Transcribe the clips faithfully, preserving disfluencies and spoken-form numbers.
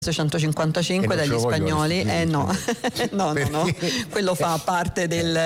centocinquantacinque dagli spagnoli, eh no, no, no, no, quello fa parte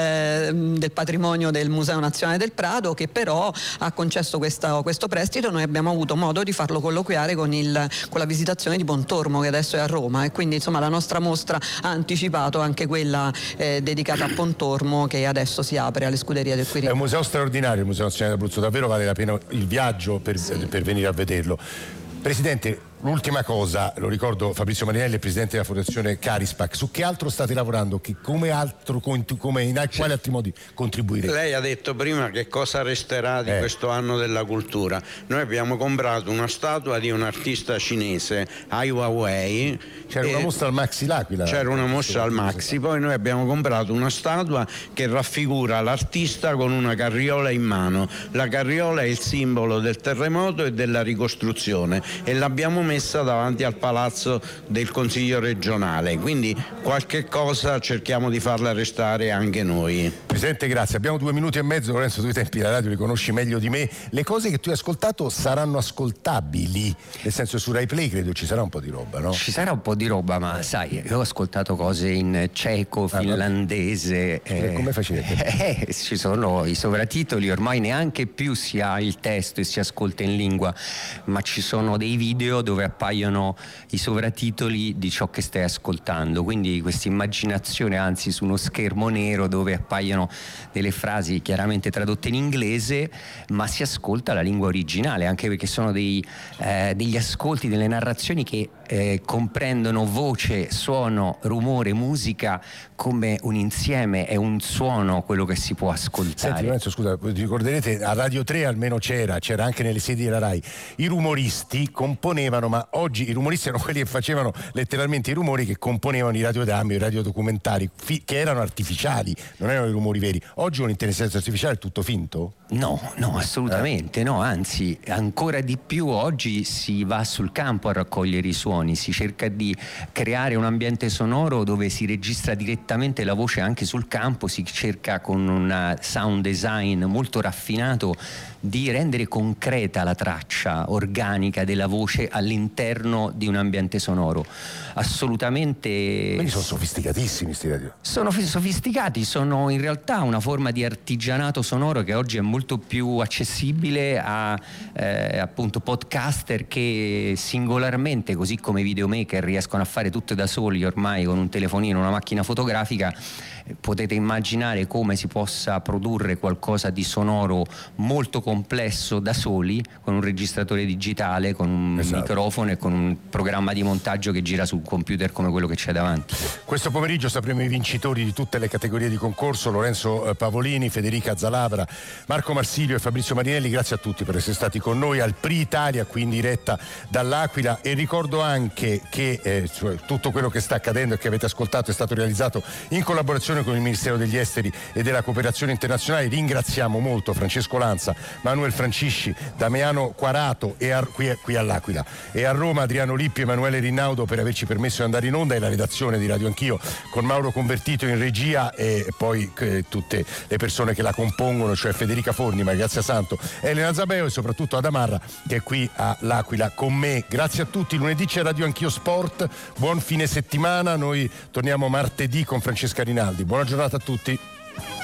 del, del patrimonio del Museo Nazionale del Prado, che però ha concesso questa, questo prestito. Noi abbiamo avuto modo di farlo colloquiare con, il, con la visitazione di Pontormo, che adesso è a Roma, e quindi insomma la nostra mostra ha anticipato anche quella eh, dedicata a Pontormo, che adesso si apre alle Scuderie del Quirinale. È un museo straordinario, il Museo Nazionale d'Abruzzo, davvero vale la pena il viaggio per, sì. per venire a vederlo. Presidente, l'ultima cosa, lo ricordo, Fabrizio Marinelli è presidente della fondazione Carispac. Su che altro state lavorando? Che come altro, come, in quali altri modi contribuirete? Lei ha detto prima che cosa resterà di eh. questo anno della cultura. Noi abbiamo comprato una statua di un artista cinese, Ai Weiwei. C'era una mostra al Maxi L'Aquila. C'era una mostra al Maxi, poi noi abbiamo comprato una statua che raffigura l'artista con una carriola in mano. La carriola è il simbolo del terremoto e della ricostruzione, e l'abbiamo messa davanti al palazzo del Consiglio regionale, quindi qualche cosa cerchiamo di farla restare anche noi. Presidente, grazie. Abbiamo due minuti e mezzo. Lorenzo, tu i tempi della radio li conosci meglio di me. Le cose che tu hai ascoltato saranno ascoltabili? Nel senso, su Rai Play credo ci sarà un po' di roba, no? Ci sarà un po' di roba, ma sai, io ho ascoltato cose in ceco, ah, finlandese. Eh, come facete? Eh, ci sono i sovratitoli, ormai neanche più si ha il testo e si ascolta in lingua, ma ci sono dei video dove appaiono i sovratitoli di ciò che stai ascoltando, quindi questa immaginazione, anzi, su uno schermo nero dove appaiono delle frasi chiaramente tradotte in inglese, ma si ascolta la lingua originale, anche perché sono dei, eh, degli ascolti, delle narrazioni che eh, comprendono voce, suono, rumore, musica come un insieme, è un suono quello che si può ascoltare. Senti Lorenzo, scusa, ricorderete a Radio tre almeno c'era, c'era anche nelle sedi della Rai, i rumoristi componevano, ma oggi i rumoristi erano quelli che facevano letteralmente i rumori che componevano i radiodrammi, i radiodocumentari, fi- che erano artificiali, non erano i rumori veri. Oggi con l'intelligenza artificiale è tutto finto? No, no, assolutamente eh? no, anzi ancora di più oggi si va sul campo a raccogliere i suoni, si cerca di creare un ambiente sonoro dove si registra direttamente la voce anche sul campo, si cerca con un sound design molto raffinato di rendere concreta la traccia organica della voce all'interno di un ambiente sonoro. Assolutamente. Quindi sono sofisticatissimi sti radio. Sono sofisticati, sono in realtà una forma di artigianato sonoro che oggi è molto più accessibile a eh, appunto podcaster che singolarmente, così come videomaker, riescono a fare tutto da soli ormai con un telefonino, una macchina fotografica. Potete immaginare come si possa produrre qualcosa di sonoro molto complesso da soli, con un registratore digitale, con un esatto. microfono e con un programma di montaggio che gira sul computer come quello che c'è davanti. Questo pomeriggio sapremo i vincitori di tutte le categorie di concorso: Lorenzo Pavolini, Federica Zalavra, Marco Marsilio e Fabrizio Marinelli. Grazie a tutti per essere stati con noi al Pri Italia, qui in diretta dall'Aquila, e ricordo anche che eh, cioè, tutto quello che sta accadendo e che avete ascoltato è stato realizzato in collaborazizione con il Ministero degli Esteri e della Cooperazione Internazionale. Ringraziamo molto Francesco Lanza, Manuel Francisci, Damiano Quarato e a, qui, qui all'Aquila, e a Roma Adriano Lippi e Emanuele Rinnaudo per averci permesso di andare in onda, e la redazione di Radio Anch'io con Mauro Convertito in regia, e poi eh, tutte le persone che la compongono, cioè Federica Forni, Grazia Santo, Elena Zabeo e soprattutto Adamarra che è qui all'Aquila con me. Grazie a tutti. Lunedì c'è Radio Anch'io Sport, buon fine settimana, noi torniamo martedì con Francesca Rinaldi. Buona giornata a tutti.